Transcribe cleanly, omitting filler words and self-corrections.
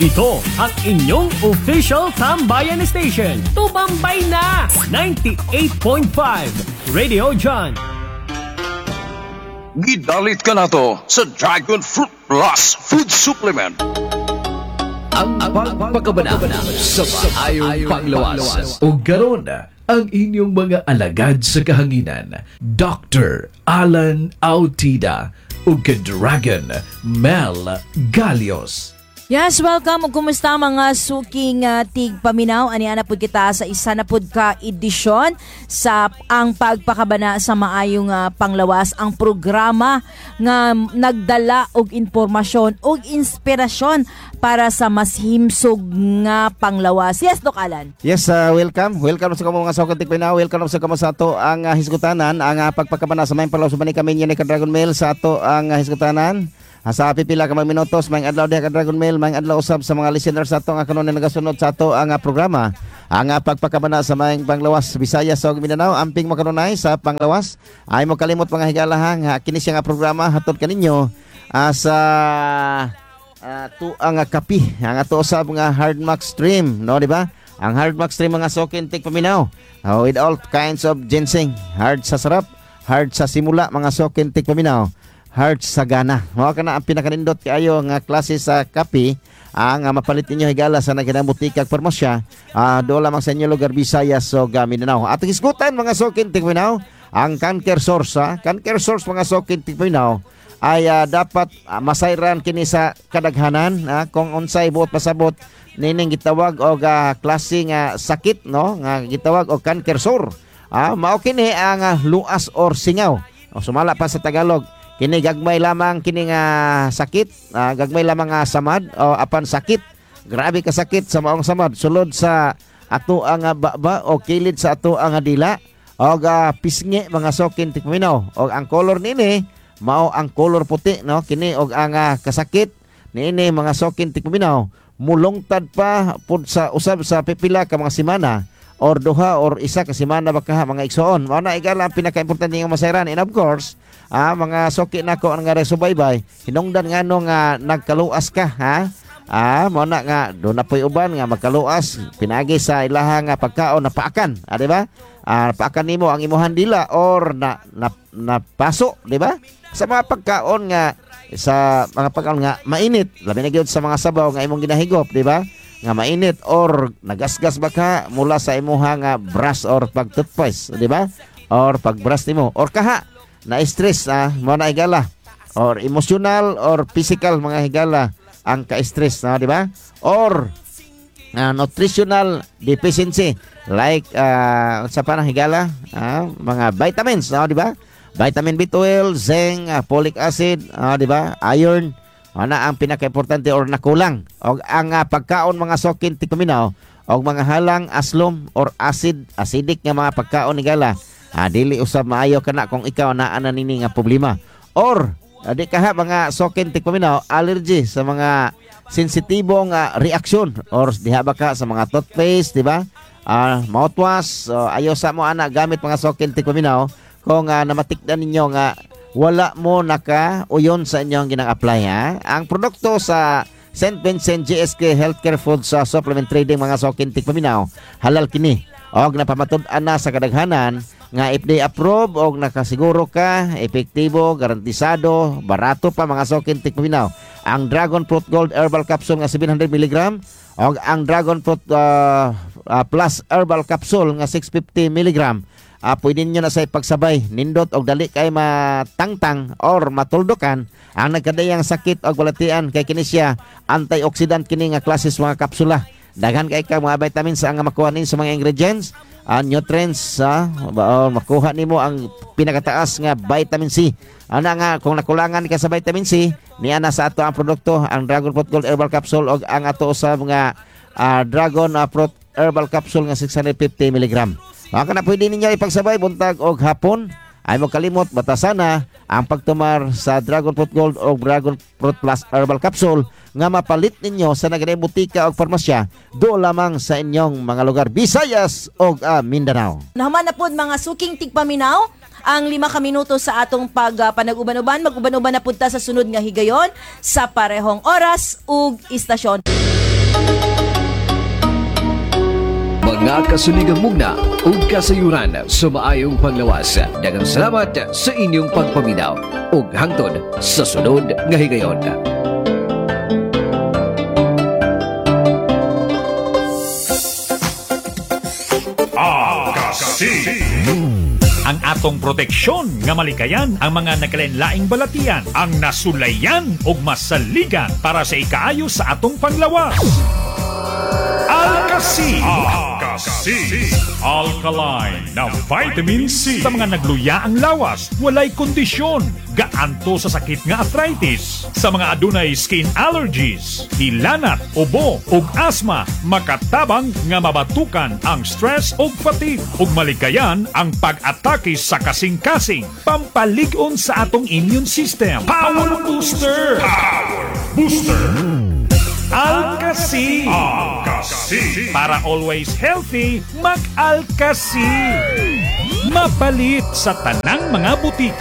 Ito ang inyong official Tambayan Station. Tumambay na! 98.5 Radio John. Gidalit ka na to sa Dragon Fruit Plus Food Supplement. Ang pagpagabana sa maayong panglawas. O garon ang inyong mga alagad sa kahanginan. Dr. Alan Autida o Dragon Mel Galios. Yes, welcome. Kumusta mga suking tigpaminaw? Aniana po kita sa isa na pod ka edisyon sa ang pagpakabana sa maayong panglawas. Ang programa nga nagdala og informasyon og inspirasyon para sa mas himsog nga panglawas. Yes, Doc Alan. Yes, welcome. Welcome sa mga suking tigpaminaw. Welcome sa kamo sa ato ang hisgutanan. Ang pagpakabana sa maayong panglawas. Subani kami niya ni Dragon Mail sa ato ang hisgutanan. Sa pipila ka mga minutos, mayang adlaw diha ka Dragon Mail, mayang adlaw usab sa mga listeners sa ato nga kanunay nagasunod sa ato ang programa. Ang pagpakabana sa mayang panglawas Bisaya sa Mindanao, amping makanunay sa panglawas. Ay mo kalimot mga higala ha, kini siya nga programa hatod kaninyo sa ang kapi, ang ato usab nga Hardmax Stream, no di ba? Ang Hardmax Stream mga sokin tik paminaw. With all kinds of ginseng, hard sa sarap, hard sa simula mga sokin tik paminaw. Heart sa gana. Mao kana ang pinakanindot kaayo nga klase sa kape ang mapalit ninyo higala sa nagkinang butika ug farmasya do lamang sa inyo lugar Visayas so Mindanao. At hisgutan mga sokin tigminaw ang cancer source cancer source mga sokin tigminaw ay dapat masayran kini sa kadaghanan kung unsay buot pasabot nining gitawag og klase nga sakit no nga gitawag og cancer sore. Mao kini ang luas or singaw. Sumala pa sa Tagalog. Kini gagmay lamang kini nga sakit, gagmay lamang nga samad o apan sakit. Grabe ka sakit sa maong samad sulod sa ato ang baba o kilid sa ato ang dila o pisngi mga sokin tikminaw. O ang color nini mao ang color puti no kini og ang kasakit niini mga sokin tikminaw mulungtad pa pud sa usab sa pipila ka mga semana or duha or isa ka semana baka mga igsoon. Mao na igala ang pinaka-importante nga masayran and of course mga soki nako ang nga resubaybay hinungdan ngano nga nagkaluas ka mo na nga do na poy uban nga magkaluas pinagi sa ilaha nga pagkaon na paakan di ba paakan nimo ang imuhan dila or na paso di ba sa mga pagkaon nga sa mga pagkaon nga mainit labi na gyud sa mga sabaw nga imong ginahigop di ba nga mainit or nagasgas baka mula sa imuha nga brush or pag-toothpaste di ba or pag-brush nimo or kaha na stress mo na higala or emotional or physical mga higala ang ka-stress di ba or nutritional deficiency like sa panang higala mga vitamins di ba vitamin B12 zinc folic acid di ba iron na ang pinaka-importante or nakulang og ang pagkaon mga sokin tikuminaw og mga halang aslom or acidic nga mga pagkaon higala dili usab maayo kana kung ikaw naa na nini nga problema or di kaha mga sokin tikpaminaw allergy sa mga sensitibong reaksyon or diha ba ka sa mga toothpaste di ba mouthwash ayo sa mo ana gamit mga sokin tikpaminaw kung namatikdan ninyo nga wala mo naka-uyon sa inyong ginang-apply ang produkto sa St. Vincent GSK Healthcare Foods sa Supplement Trading mga sokin tikpaminaw halal kini og napamatud-an na sa kadaghanan nga FDA approved og nakasiguro ka epektibo, garantisado, barato pa mga sokin tikpaminaw. Ang Dragon Fruit Gold Herbal Capsule nga 700 mg og ang Dragon Fruit Plus Herbal Capsule nga 650 mg. Pwede nyo na sa pagsabay nindot og dali kay matangtang or matuldukan ang nagkadayang sakit og balatian kay kini siya antioxidant kini nga klases mga kapsula. Daghan kay ka mga vitamins ang makuha nin sa mga ingredients nutrients makuha nimo ang pinakataas nga vitamin C ana nga kung nakulangan ka sa vitamin C niya na sa ato ang produkto ang Dragon Fruit Gold Herbal Capsule og ang ato usab nga Dragon Fruit Herbal Capsule nga 650 mg maka na pwede ninyo ipagsabay buntag og hapon ay mo kalimot batasana ang pagtumar sa Dragon Fruit Gold o Dragon Fruit Plus Herbal Capsule nga mapalit ninyo sa naganay butika o farmasya do lamang sa inyong mga lugar Visayas o Mindanao. Nahuman na po mga suking tigpaminaw ang 5 ka minuto sa atong panag-uban-uban. Mag-uban-uban na punta sa sunod nga higayon sa parehong oras ug istasyon. mga kasuligang mugna ug kasayuran sa maayong panglawas. Daghang salamat sa inyong pagpaminaw ug hangtod sa sunod nga higayon. Ang atong proteksyon nga malikayan ang mga nagkalain-laing balatian, ang nasulayan ug masaligan para sa ikaayo sa atong panglawas. Alkasi. Alkaline na vitamin C sa mga nagluya ang lawas, walay kondisyon, gaanto sa sakit nga arthritis, sa mga adunay skin allergies, hilanat, ubo ug asthma, makatabang nga mabatukan ang stress ug fatigue ug malikayan ang pag-atake sa kasing-kasing, pampalig-on sa atong immune system. Power Booster. Alkasi. Para always healthy, mag-Alkasi. Mapalit sa tanang mga butika.